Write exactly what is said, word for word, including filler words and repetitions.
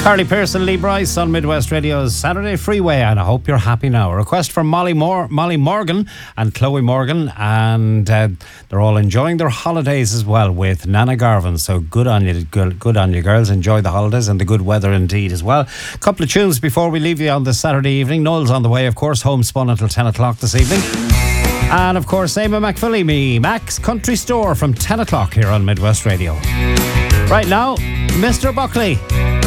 Carly Pearson, Lee Bryce on Midwest Radio's Saturday Freeway, and I hope you're happy now. A request from Molly Moore, Molly Morgan and Chloe Morgan, and uh, they're all enjoying their holidays as well with Nana Garvin. So good on you, good, good on you girls. Enjoy the holidays and the good weather indeed as well. A couple of tunes before we leave you on this Saturday evening. Noel's on the way, of course, homespun until ten o'clock this evening. And of course, Eamon McPhilly, me, Mac's Country Store from ten o'clock here on Midwest Radio. Right now, Mister Buckley.